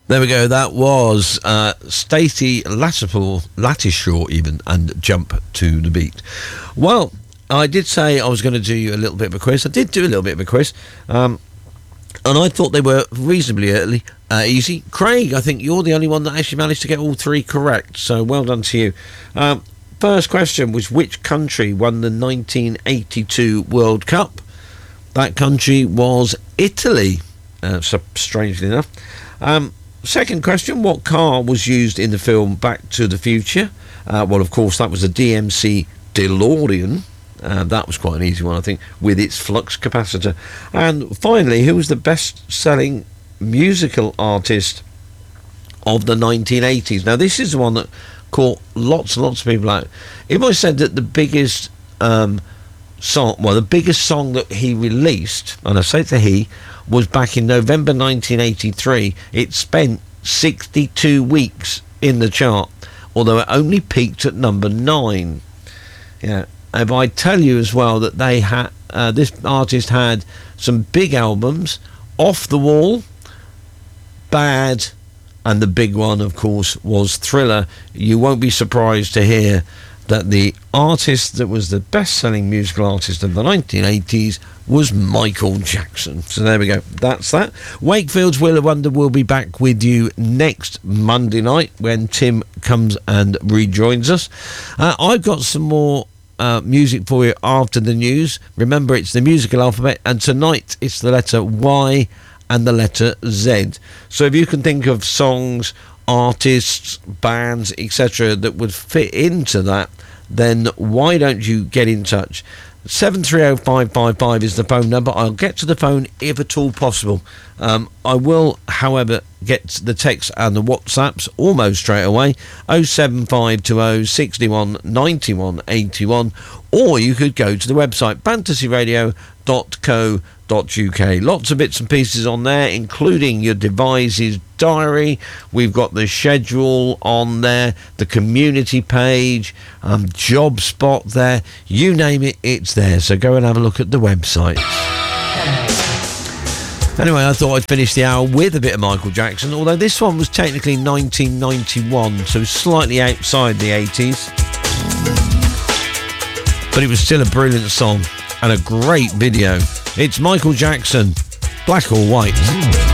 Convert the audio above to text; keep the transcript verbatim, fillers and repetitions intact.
There we go. That was uh, Stacey Lattimore, Lattishaw even, and Jump to the Beat. Well, I did say I was going to do a little bit of a quiz. I did do a little bit of a quiz. Um, and I thought they were reasonably early, uh, easy. Craig, I think you're the only one that actually managed to get all three correct. So well done to you. Um, first question was, which country won the nineteen eighty-two World Cup? That country was Italy, uh, so strangely enough. Um, second question, what car was used in the film Back to the Future? Uh, well, of course, that was a D M C DeLorean. Uh, that was quite an easy one, I think, with its flux capacitor. And finally, who was the best-selling musical artist of the nineteen eighties? Now, this is the one that caught lots and lots of people out. If I said that the biggest um, song, well, the biggest song that he released, and I say to he, was back in November nineteen eighty-three. It spent sixty-two weeks in the chart, although it only peaked at number nine. Yeah. If I tell you as well that they had, uh, this artist had some big albums, Off the Wall, Bad, and the big one, of course, was Thriller. You won't be surprised to hear that the artist that was the best-selling musical artist of the nineteen eighties was Michael Jackson. So there we go. That's that. Wakefield's Wheel of Wonder will be back with you next Monday night when Tim comes and rejoins us. Uh, I've got some more Uh, music for you after the news. Remember, it's the musical alphabet, and tonight it's the letter Y and the letter Z. So if you can think of songs, artists, bands, et cetera that would fit into that, then why don't you get in touch? seven three oh five five five is the phone number. I'll get to the phone if at all possible. Um, I will, however, get the text and the WhatsApps almost straight away. oh seven five two oh, six one, nine one eight one. Or you could go to the website fantasy radio dot co dot uk. Lots of bits and pieces on there, including your device's diary. We've got the schedule on there, the community page, um, job spot there. You name it, it's there. So go and have a look at the website. Anyway, I thought I'd finish the hour with a bit of Michael Jackson, although this one was technically nineteen ninety-one, so slightly outside the eighties. But it was still a brilliant song and a great video. It's Michael Jackson, Black or White.